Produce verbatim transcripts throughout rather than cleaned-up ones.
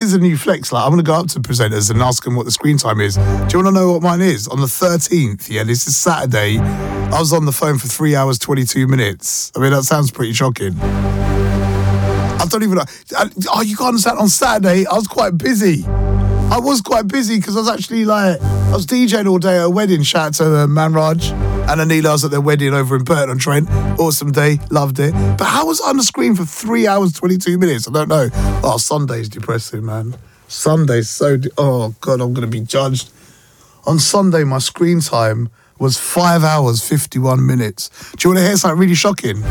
is a new flex. Like, I'm going to go up to presenters and ask them what the screen time is. Do you want to know what mine is? On the thirteenth, yeah, this is Saturday, I was on the phone for three hours, twenty-two minutes. I mean, that sounds pretty shocking. I don't even know. Oh, you can't understand. On Saturday, I was quite busy. I was quite busy because I was actually like, I was DJing all day at a wedding. Shout out to uh, Manraj and Anila. I was at their wedding over in Burton-on-Trent. Awesome day. Loved it. But how was I on the screen for three hours, twenty-two minutes? I don't know. Oh, Sunday's depressing, man. Sunday's so... De- oh, God, I'm going to be judged. On Sunday, my screen time was five hours, fifty-one minutes. Do you want to hear something really shocking?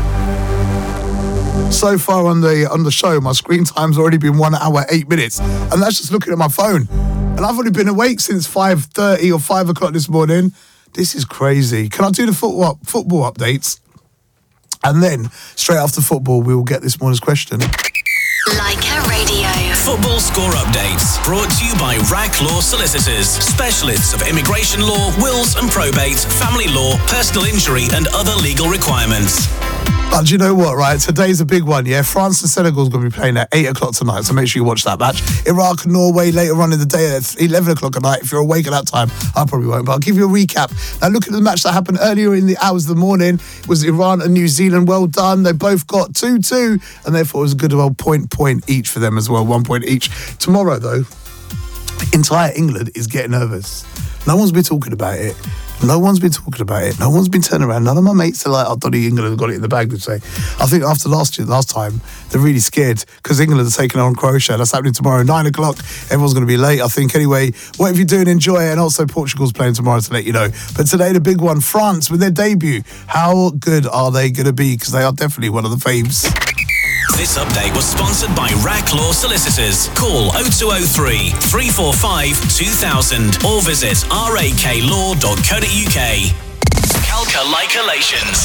So far on the on the show, my screen time's already been one hour, eight minutes. And that's just looking at my phone. And I've only been awake since five thirty or five o'clock this morning. This is crazy. Can I do the football, football updates? And then, straight after football, we will get this morning's question. Leica Radio. Football score updates brought to you by R A C Law Solicitors, specialists of immigration law, wills and probate, family law, personal injury and other legal requirements. But do you know what, right? Today's a big one, yeah? France and Senegal's going to be playing at eight o'clock tonight, so make sure you watch that match. Iraq and Norway later on in the day at eleven o'clock at night. If you're awake at that time, I probably won't, but I'll give you a recap. Now, look at the match that happened earlier in the hours of the morning. It was Iran and New Zealand. Well done. They both got two two, and therefore it was a good old point, point each for them as well, one point each. Tomorrow, though, entire England is getting nervous. No one's been talking about it. No one's been talking about it. No one's been turning around. None of my mates are like, oh, Donny, England have got it in the bag, they say. I think after last year, last time, they're really scared because England are taking on Croatia. That's happening tomorrow, nine o'clock. Everyone's going to be late, I think. Anyway, whatever you're doing, enjoy it. And also, Portugal's playing tomorrow to let you know. But today, the big one, France with their debut. How good are they going to be? Because they are definitely one of the faves. This update was sponsored by R A C Law Solicitors. Call oh two oh three, three four five, two thousand or visit r a k law dot co dot u k. Calca Leica-lations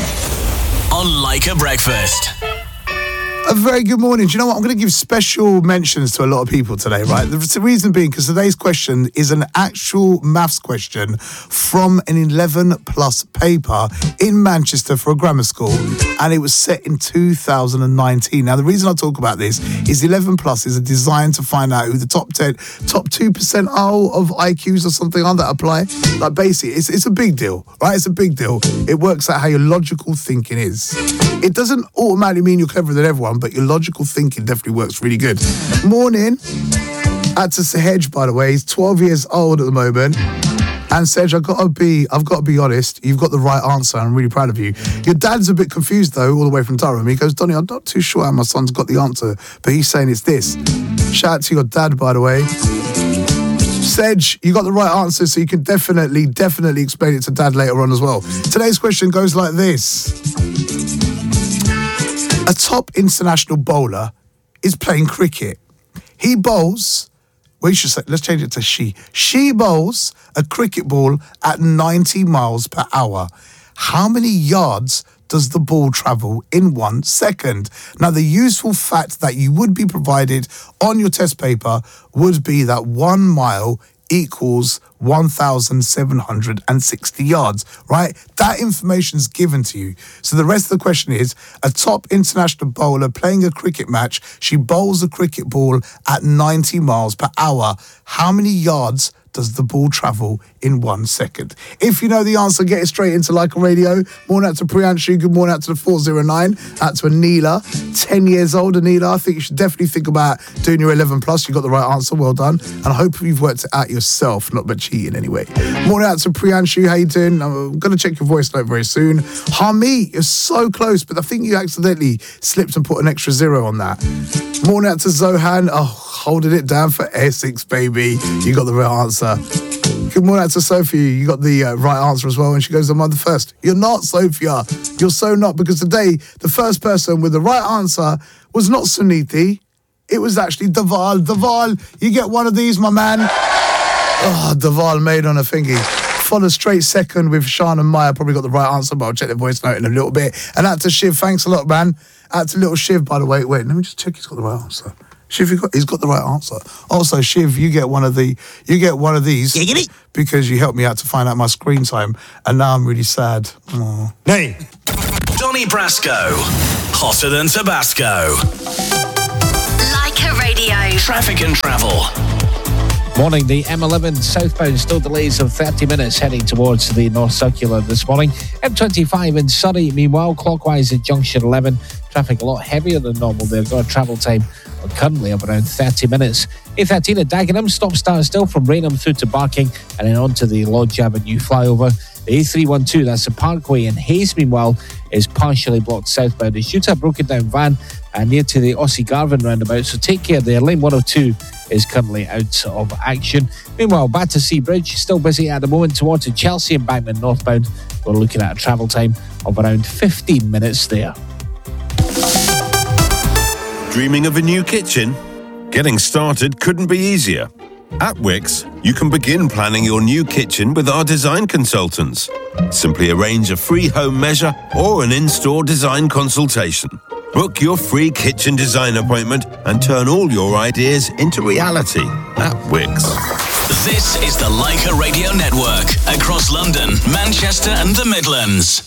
on Leica Breakfast. A very good morning. Do you know what? I'm going to give special mentions to a lot of people today, right? The reason being because today's question is an actual maths question from an eleven plus paper in Manchester for a grammar school, and it was set in two thousand nineteen. Now, the reason I talk about this is eleven plus is a design to find out who the top ten, top two percent are of I Qs or something on that apply. Like, basically, it's, it's a big deal, right? It's a big deal. It works out how your logical thinking is. It doesn't automatically mean you're cleverer than everyone, but your logical thinking definitely works really good. Morning. Out to Sahej, by the way. He's twelve years old at the moment. And Sej, I've got to be, I've got to be honest, you've got the right answer. I'm really proud of you. Your dad's a bit confused, though, all the way from Durham. He goes, Donny, I'm not too sure how my son's got the answer, but he's saying it's this. Shout out to your dad, by the way. Sej, you got the right answer, so you can definitely, definitely explain it to dad later on as well. Today's question goes like this. A top international bowler is playing cricket. He bowls, well, you should say, let's change it to she. She bowls a cricket ball at ninety miles per hour. How many yards does the ball travel in one second? Now, the useful fact that you would be provided on your test paper would be that one mile equals one thousand seven hundred sixty yards, right? That information's given to you. So the rest of the question is, a top international bowler playing a cricket match, she bowls a cricket ball at ninety miles per hour. How many yards does the ball travel in one second? If you know the answer, get it straight into Leica Radio. Morning out to Priyanshu, good morning out to the four oh nine, out to Anila, ten years old. Anila, I think you should definitely think about doing your eleven plus. You got the right answer, well done. And I hope you've worked it out yourself, not by cheating anyway. Morning out to Priyanshu, how you doing? I'm going to check your voice note very soon. Harmeet, you're so close, but I think you accidentally slipped and put an extra zero on that. Morning out to Zohan, oh, holding it down for Essex, baby. You got the right answer. Good morning out to Sophie. You got the uh, right answer as well. And she goes, I'm on the first. You're not, Sophia. You're so not. Because today, the first person with the right answer was not Suniti. It was actually Daval. Daval, you get one of these, my man. Oh, Daval made on a thingy. Followed straight second with Sean and Maya. Probably got the right answer, but I'll check the voice note in a little bit. And out to Shiv. Thanks a lot, man. Out to little Shiv, by the way. Wait, let me just check he's got the right answer. Shiv, you got, he's got the right answer. Also, Shiv, you get one of the, you get one of these Giggity. Because you helped me out to find out my screen time, and now I'm really sad. Aww. Hey, Donny Brasco, hotter than Tabasco. Leica Radio. traffic and travel. Morning, the M eleven southbound still delays of thirty minutes heading towards the North Circular this morning. M twenty-five in Surrey, meanwhile, clockwise at junction eleven. Traffic a lot heavier than normal there. Got a travel time currently of around thirty minutes. A thirteen at Dagenham, stop start still from Rainham through to Barking and then on to the Lodge Avenue flyover. The A three twelve, that's the Parkway in Hayes, meanwhile, is partially blocked southbound. It's due to a broken down van uh, near to the Ossie Garvin roundabout, so take care there. Lane one oh two is currently out of action. Meanwhile, Battersea Bridge still busy at the moment towards the Chelsea embankment northbound. We're looking at a travel time of around fifteen minutes there. Dreaming of a new kitchen? Getting started couldn't be easier. At Wix, you can begin planning your new kitchen with our design consultants. Simply arrange a free home measure or an in-store design consultation. Book your free kitchen design appointment and turn all your ideas into reality at Wix. This is the Leica Radio Network across London, Manchester and the Midlands.